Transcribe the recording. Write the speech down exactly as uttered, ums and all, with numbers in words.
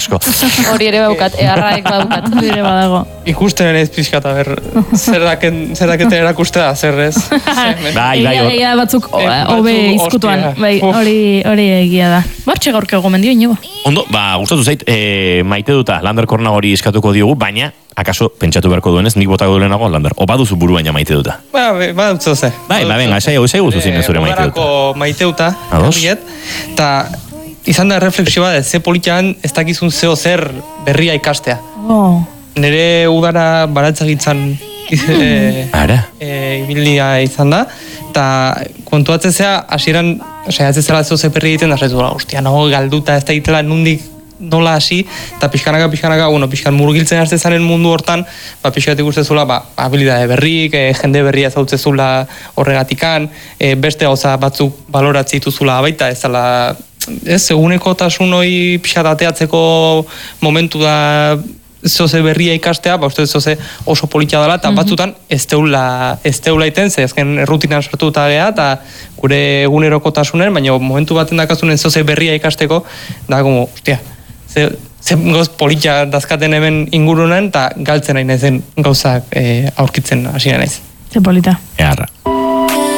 asko. Hori ere baukat, eharraek baukat. Hori ere badago. Ikusten ez pixkat, a ber, zer daketen erakustea, zer ez. Bai, bai, hor. Egia batzuk hobe izkutuan, bai, hori egia da. Bortxe gaurko gomendio inigo. Ondo, ba, gustatu zait, e, maite duta Lander Korna hori eskatuko diogu, baina, akaso, pentsatu beharko duenez, nik botako duenago, Lander, o baduzu buru baina maite duta. Ba, ba, dutzo ze. Bai, ba, venga, esai guzu zinen zure maite duta. Udarako maite duta, eta izan da refleksio bat, ze politian ez dakizun zeo zer berria ikastea. Oh. Nere udara baratzagitzan ibilia izan da, eta kontuatzen zea, hasieran, saiatzen zela zeo ze berri egiten, da zaitu, ostia, nago galduta ez da egitela nundik nola hasi, eta pixkanaka, pixkanaka, bueno, pixkan murgiltzen haste zanen mundu hortan, ba, pixkatik ustezula, ba, habilidade berrik, e, jende berria zautzezula horregatikan, e, beste gauza batzuk baloratzi dituzula baita, ez dala, ez, eguneko tasun hori pixkat ateatzeko momentu da zoze berria ikastea, ba, uste zoze oso politia dela, eta batzutan ez teula, ez teula iten, ze ezken rutinan sartuta gea, eta gure eguneroko tasunen, baina momentu baten dakazunen zoze berria ikasteko, da, como, ostia, Ze, ze goz politia dazkaten hemen ingurunen, eta galtzen nahi nezen gauzak e, aurkitzen hasi naiz. Ze polita. Eharra.